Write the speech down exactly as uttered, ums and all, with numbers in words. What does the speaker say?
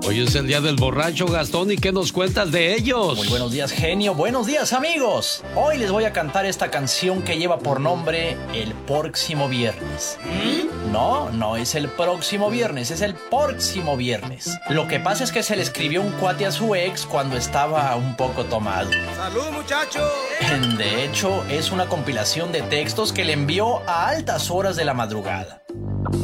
Hoy es el día del borracho, Gastón, ¿y qué nos cuentas de ellos? Muy buenos días, genio. Buenos días, amigos. Hoy les voy a cantar esta canción que lleva por nombre El Próximo Viernes. ¿Mm? No, no es el próximo viernes, es el próximo viernes. Lo que pasa es que se le escribió un cuate a su ex cuando estaba un poco tomado. ¡Salud, muchachos! De hecho, es una compilación de textos que le envió a altas horas de la madrugada.